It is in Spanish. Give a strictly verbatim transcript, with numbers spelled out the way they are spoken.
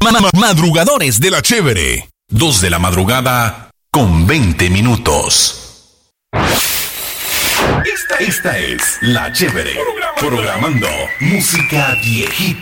Madrugadores de la Chévere. Dos de la madrugada con veinte minutos. Esta, esta es La Chévere. Programando música viejita.